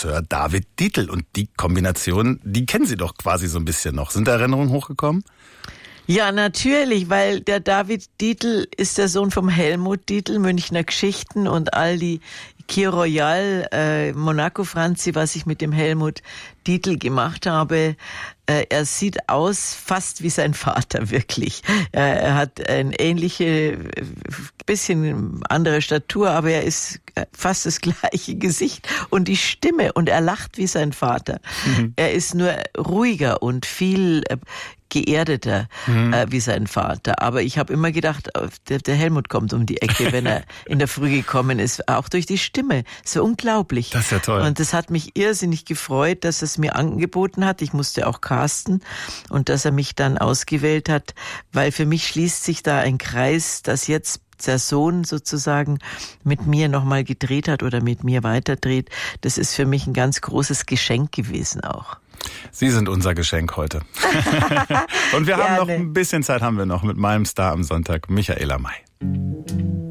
Sir David Dietl. Und die Kombination, die kennen Sie doch quasi so ein bisschen noch. Sind da Erinnerungen hochgekommen? Ja, natürlich, weil der David Dietl ist der Sohn vom Helmut Dietl, Münchner Geschichten und all die Kir Royal, Monaco Franzi, was ich mit dem Helmut Dietl gemacht habe. Er sieht aus fast wie sein Vater, wirklich. Er hat eine ähnliche, bisschen andere Statur, aber er ist fast das gleiche Gesicht und die Stimme und er lacht wie sein Vater. Er ist nur ruhiger und viel geerdeter wie sein Vater. Aber ich habe immer gedacht, der Helmut kommt um die Ecke, wenn er in der Früh gekommen ist. Auch durch die Stimme. So unglaublich. Das ist ja toll. Und das hat mich irrsinnig gefreut, dass er es mir angeboten hat. Ich musste auch casten und dass er mich dann ausgewählt hat, weil für mich schließt sich da ein Kreis, dass jetzt der Sohn sozusagen mit mir nochmal gedreht hat oder mit mir weiterdreht. Das ist für mich ein ganz großes Geschenk gewesen auch. Sie sind unser Geschenk heute. Und wir haben noch ein bisschen Zeit, haben wir noch mit meinem Star am Sonntag, Michaela May.